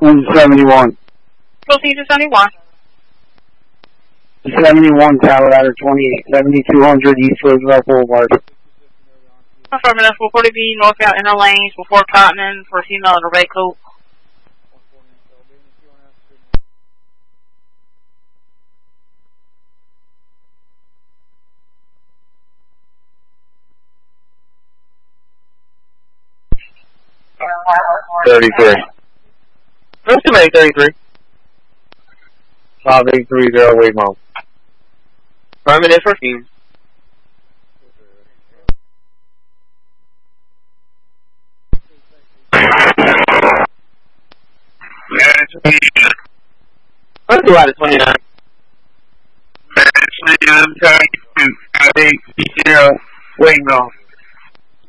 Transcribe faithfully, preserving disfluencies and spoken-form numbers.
seventy-one. Proceed to seventy-one. seventy-one, Tower Ladder twenty-eight, seventy-two hundred East Roosevelt Boulevard. Affirmative, four forty B, northbound inner lanes, before Cotman, for a female in a red coat. thirty-three. What's too many thirty-three? five eight three zero, Waymo. Affirmative for Fumes. What's two out of twenty-nine? five eight zero, Waymo.